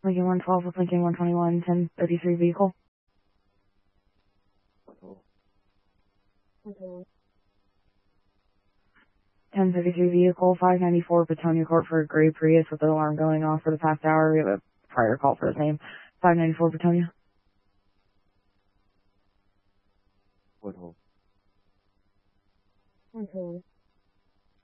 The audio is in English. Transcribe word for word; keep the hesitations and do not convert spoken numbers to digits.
Lincoln one twelve with Lincoln one twenty-one, ten thirty-three vehicle. ten thirty-three vehicle, five ninety-four Patonia Court for a gray Prius with the alarm going off for the past hour. We have a prior call for his name. five ninety-four Patonia. What hole? Okay.